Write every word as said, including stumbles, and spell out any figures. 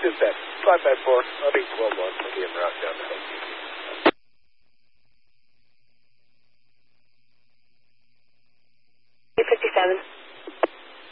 Dispatch, five five four, I'll be twelve one, I'll be en route down to Helsinki. two fifty-seven.